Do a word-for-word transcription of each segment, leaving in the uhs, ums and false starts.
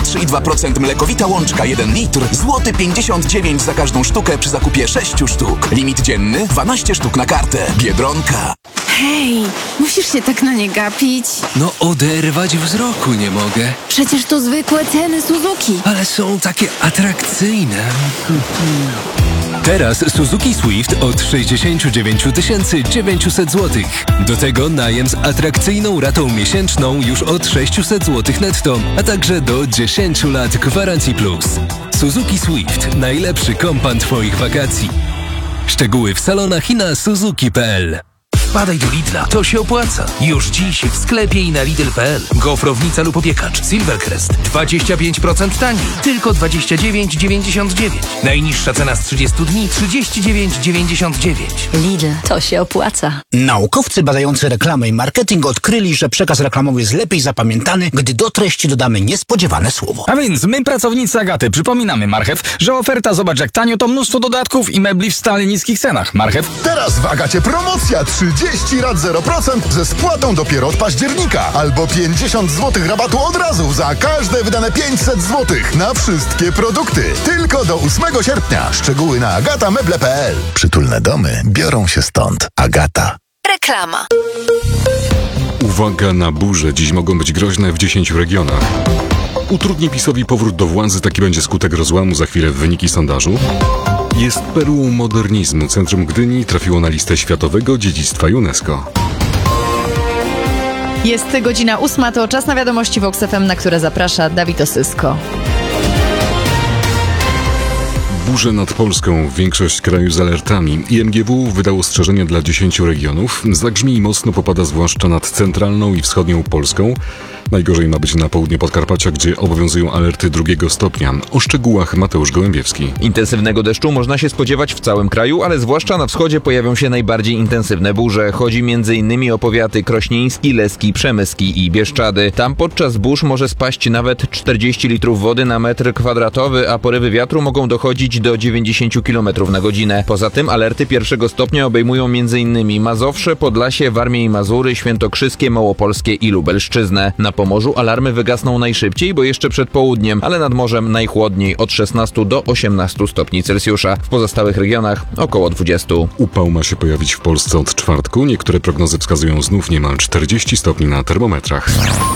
trzy i dwa procent mlekowita łączka jeden litr, złoty pięćdziesiąt dziewięć za każdą sztukę przy zakupie sześciu sztuk. Limit dzienny dwanaście sztuk na kartę. Biedronka. Hej, musisz się tak na nie gapić. No oderwać wzroku nie mogę. Przecież to zwykłe ceny Suzuki. Ale są takie atrakcyjne. Teraz Suzuki Swift od sześćdziesiąt dziewięć tysięcy dziewięćset złotych. Do tego najem z atrakcyjną ratą miesięczną już od sześćset złotych netto, a także do dziesięć lat gwarancji plus. Suzuki Swift. Najlepszy kompan twoich wakacji. Szczegóły w salonach i na suzuki kropka p l. Wpadaj do Lidla, to się opłaca. Już dziś w sklepie i na lidl kropka p l. Gofrownica lub opiekacz Silvercrest dwadzieścia pięć procent taniej, tylko dwadzieścia dziewięć dziewięćdziesiąt dziewięć. Najniższa cena z trzydziestu dni trzydzieści dziewięć dziewięćdziesiąt dziewięć. Lidl, to się opłaca. Naukowcy badający reklamę i marketing odkryli, że przekaz reklamowy jest lepiej zapamiętany, gdy do treści dodamy niespodziewane słowo. A więc my, pracownicy Agaty, przypominamy Marchew, że oferta zobacz jak tanio to mnóstwo dodatków i mebli w stale niskich cenach. Marchew. Teraz w Agacie promocja trzydzieści rat zero procent ze spłatą dopiero od października. Albo pięćdziesiąt złotych rabatu od razu za każde wydane pięćset złotych na wszystkie produkty. Tylko do ósmego sierpnia. Szczegóły na agata meble kropka p l. Przytulne domy biorą się stąd. Agata. Reklama. Uwaga na burze. Dziś mogą być groźne w dziesięciu regionach. Utrudni PiS-owi powrót do władzy, taki będzie skutek rozłamu, za chwilę wyniki sondażu. Jest perłą modernizmu. Centrum Gdyni trafiło na listę Światowego Dziedzictwa UNESCO. Jest godzina ósma, to czas na wiadomości Vox F M, na które zaprasza Dawid Osysko. Burze nad Polską, większość kraju z alertami. I M G W wydało ostrzeżenia dla dziesięciu regionów. Zagrzmi i mocno popada zwłaszcza nad centralną i wschodnią Polską. Najgorzej ma być na południe Podkarpacia, gdzie obowiązują alerty drugiego stopnia. O szczegółach Mateusz Gołębiewski. Intensywnego deszczu można się spodziewać w całym kraju, ale zwłaszcza na wschodzie pojawią się najbardziej intensywne burze. Chodzi między innymi o powiaty krośnieński, leski, przemyski i Bieszczady. Tam podczas burz może spaść nawet czterdzieści litrów wody na metr kwadratowy, a porywy wiatru mogą dochodzić do dziewięćdziesiąt kilometrów na godzinę. Poza tym alerty pierwszego stopnia obejmują między innymi Mazowsze, Podlasie, Warmię i Mazury, Świętokrzyskie, Małopolskie i Lubelszczyznę. Na Pomorzu alarmy wygasną najszybciej, bo jeszcze przed południem, ale nad morzem najchłodniej od szesnastu do osiemnastu stopni Celsjusza. W pozostałych regionach około dwudziestu. Upał ma się pojawić w Polsce od czwartku. Niektóre prognozy wskazują znów niemal czterdzieści stopni na termometrach.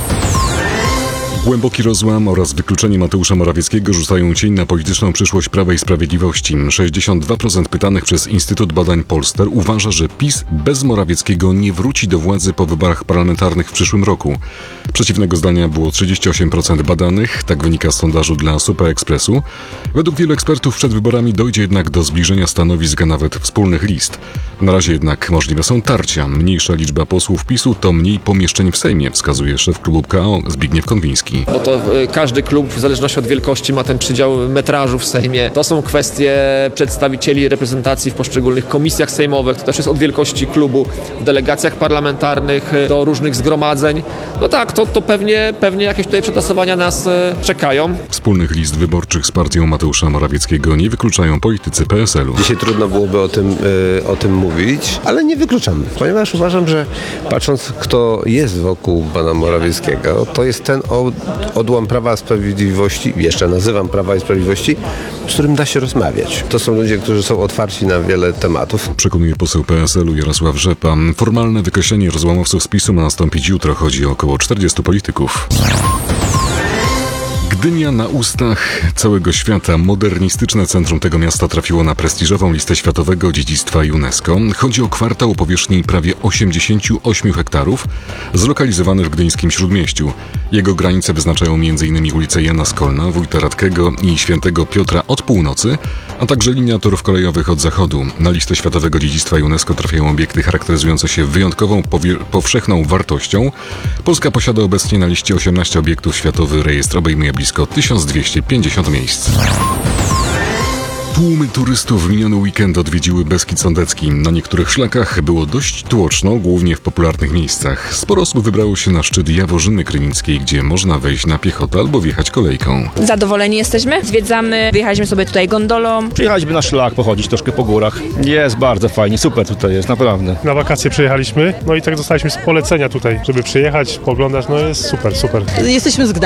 Głęboki rozłam oraz wykluczenie Mateusza Morawieckiego rzucają cień na polityczną przyszłość Prawa i Sprawiedliwości. sześćdziesiąt dwa procent pytanych przez Instytut Badań Polster uważa, że PiS bez Morawieckiego nie wróci do władzy po wyborach parlamentarnych w przyszłym roku. Przeciwnego zdania było trzydzieści osiem procent badanych, tak wynika z sondażu dla Super Expressu. Według wielu ekspertów przed wyborami dojdzie jednak do zbliżenia stanowisk, a nawet wspólnych list. Na razie jednak możliwe są tarcia. Mniejsza liczba posłów PiSu to mniej pomieszczeń w Sejmie, wskazuje szef klubu K O Zbigniew Konwiński. Bo to każdy klub w zależności od wielkości ma ten przydział metrażu w Sejmie. To są kwestie przedstawicieli reprezentacji w poszczególnych komisjach sejmowych. To też jest od wielkości klubu, w delegacjach parlamentarnych, do różnych zgromadzeń. No tak, to, to pewnie, pewnie jakieś tutaj przetasowania nas czekają. Wspólnych list wyborczych z partią Mateusza Morawieckiego nie wykluczają politycy P S L u. Dzisiaj trudno byłoby o tym, yy, o tym mówić, ale nie wykluczam, ponieważ uważam, że patrząc kto jest wokół pana Morawieckiego, to jest ten od odłam Prawa i Sprawiedliwości, jeszcze nazywam Prawa i Sprawiedliwości, z którym da się rozmawiać. To są ludzie, którzy są otwarci na wiele tematów. Przekonuje poseł P S L u Jarosław Rzepa. Formalne wykreślenie rozłamowców z PiSu ma nastąpić jutro. Chodzi o około czterdziestu polityków. Gdynia na ustach całego świata. Modernistyczne centrum tego miasta trafiło na prestiżową listę Światowego Dziedzictwa UNESCO. Chodzi o kwartał o powierzchni prawie osiemdziesięciu ośmiu hektarów, zlokalizowany w gdyńskim Śródmieściu. Jego granice wyznaczają m.in. ulicę Jana Skolna, Wójta Radkego i Świętego Piotra od północy, a także linia torów kolejowych od zachodu. Na listę Światowego Dziedzictwa UNESCO trafiają obiekty charakteryzujące się wyjątkową, powie- powszechną wartością. Polska posiada obecnie na liście osiemnaście obiektów. Światowy rejestr obejmuje blisko tysiąc dwieście pięćdziesiąt miejsc. Tłumy turystów w miniony weekend odwiedziły Beskid Sądecki. Na niektórych szlakach było dość tłoczno, głównie w popularnych miejscach. Sporo osób wybrało się na szczyt Jaworzyny Krynickiej, gdzie można wejść na piechotę albo wjechać kolejką. Zadowoleni jesteśmy, zwiedzamy, wyjechaliśmy sobie tutaj gondolą. Przyjechaliśmy na szlak, pochodzić troszkę po górach. Jest bardzo fajnie, super tutaj jest, naprawdę. Na wakacje przyjechaliśmy, no i tak dostaliśmy z polecenia tutaj, żeby przyjechać, poglądać, no jest super, super. Jesteśmy z Gdańska.